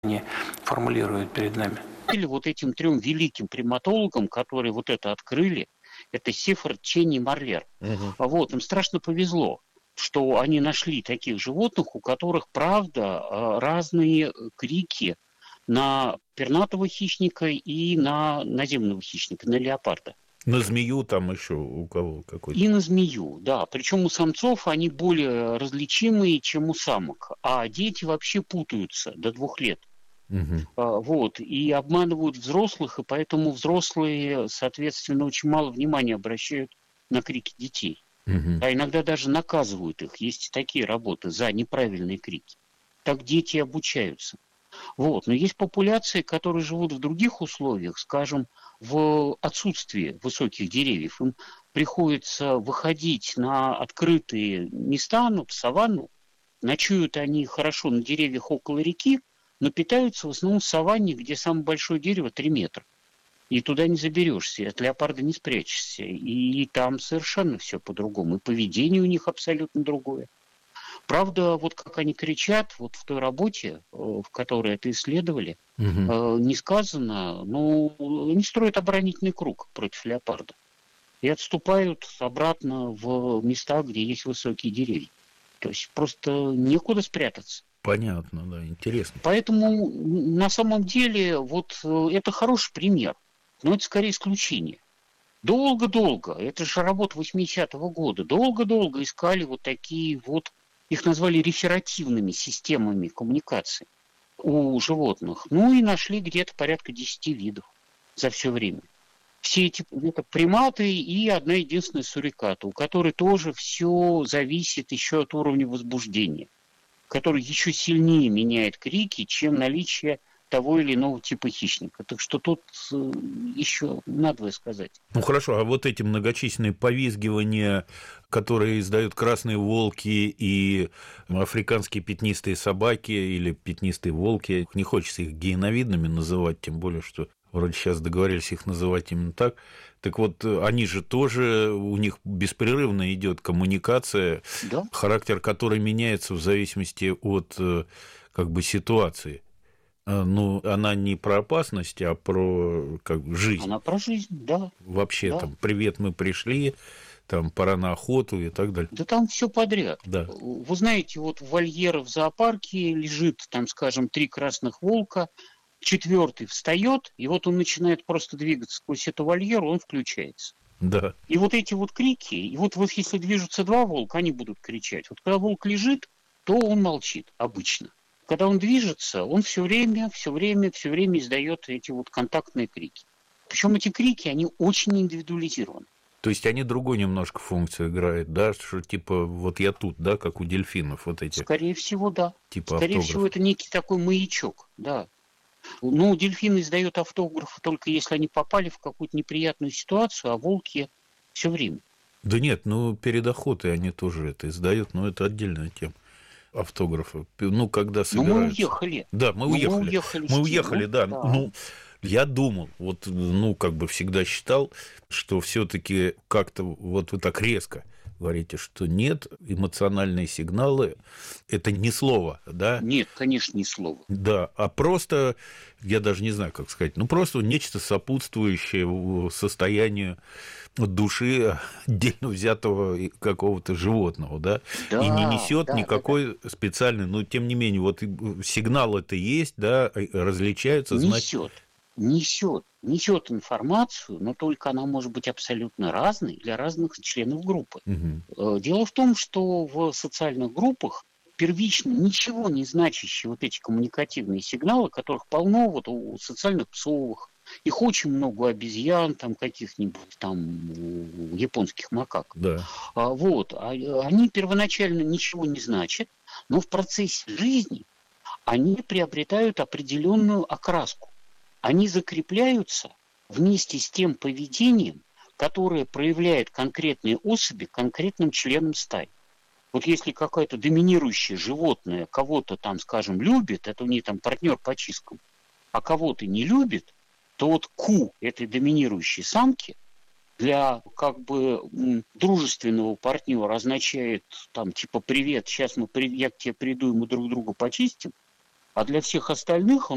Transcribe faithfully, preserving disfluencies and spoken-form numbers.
они формулируют перед нами. Или вот этим трем великим приматологам, которые вот это открыли, это Сефард, Ченни и Марлер. Угу. Вот, им страшно повезло, что они нашли таких животных, у которых, правда, разные крики на пернатого хищника и на наземного хищника, на леопарда. На змею там еще у кого какой-то. И на змею, да. Причем у самцов они более различимые, чем у самок. А дети вообще путаются до двух лет. Угу. А, вот. И обманывают взрослых, и поэтому взрослые, соответственно, очень мало внимания обращают на крики детей. Угу. А иногда даже наказывают их. Есть такие работы за неправильные крики. Так дети обучаются. Вот. Но есть популяции, которые живут в других условиях, скажем, в отсутствии высоких деревьев. Им приходится выходить на открытые места, ну, в саванну. Ночуют они хорошо на деревьях около реки, но питаются в основном в саванне, где самое большое дерево три метра. И туда не заберешься, от леопарда не спрячешься. И там совершенно все по-другому. И поведение у них абсолютно другое. Правда, вот как они кричат, вот в той работе, в которой это исследовали, Угу. не сказано, но они строят оборонительный круг против леопарда. И отступают обратно в места, где есть высокие деревья. То есть просто некуда спрятаться. Понятно, да, интересно. Поэтому на самом деле вот это хороший пример, но это скорее исключение. Долго-долго, это же работа восьмидесятого года, долго-долго искали вот такие вот, их назвали реферативными системами коммуникации у животных. Ну и нашли где-то порядка десяти видов за все время. Все эти это приматы и одна единственная суриката, у которой тоже все зависит еще от уровня возбуждения, который еще сильнее меняет крики, чем наличие того или иного типа хищника. Так что тут еще надо сказать. Ну хорошо, а вот эти многочисленные повизгивания, которые издают красные волки и африканские пятнистые собаки или пятнистые волки, не хочется их гиеновидными называть, тем более, что вроде сейчас договорились их называть именно так. Так вот, они же тоже, у них беспрерывно идет коммуникация, да? Характер которой меняется в зависимости от как бы ситуации. Ну, она не про опасность, а про как, жизнь. Она про жизнь, да. Вообще да. там, привет, мы пришли, там, пора на охоту и так далее. Да там все подряд. Да. Вы знаете, вот в вольере в зоопарке лежит, там, скажем, три красных волка, четвертый встает, и вот он начинает просто двигаться сквозь эту вольеру, он включается. Да. И вот эти вот крики, и вот, вот если движутся два волка, они будут кричать. Вот когда волк лежит, то он молчит обычно. Когда он движется, он все время, все время, все время издает эти вот контактные крики. Причем эти крики, они очень индивидуализированы. То есть они другую немножко функцию играют, да, что типа вот я тут, да, как у дельфинов вот эти. Скорее всего, да. Типа Скорее автограф. всего, это некий такой маячок, да. Ну, дельфины издают автографы только если они попали в какую-то неприятную ситуацию, а волки все время. Да нет, ну перед охотой они тоже это издают, но это отдельная тема. Автографы. Ну, когда собираются. Но мы уехали. Да, мы Но уехали. Мы уехали, мы уехали да. да. Ну, я думал, вот, ну, как бы всегда считал, что все-таки как-то вот вы так резко говорите, что нет, эмоциональные сигналы – это не слово, да? Нет, конечно, не слово. Да, а просто, я даже не знаю, как сказать, ну, просто нечто сопутствующее состоянию души отдельно взятого какого-то животного, да, да и не несет да, никакой да, да. специальной, но тем не менее, вот сигнал это есть, да, различаются, несет, значит... несет, несет информацию, но только она может быть абсолютно разной для разных членов группы. Угу. Дело в том, что в социальных группах первично ничего не значащие вот эти коммуникативные сигналы, которых полно вот у социальных псовых. Их очень много у обезьян, там каких-нибудь там японских макак. Да. А, вот, а, они первоначально ничего не значат, но в процессе жизни они приобретают определенную окраску. Они закрепляются вместе с тем поведением, которое проявляет конкретные особи конкретным членам стаи. Вот если какое-то доминирующее животное кого-то там, скажем, любит, это у нее там партнер по чисткам, а кого-то не любит, то вот ку этой доминирующей самки для как бы дружественного партнера означает там типа привет, сейчас мы, я к тебе приду, и мы друг друга почистим, а для всех остальных он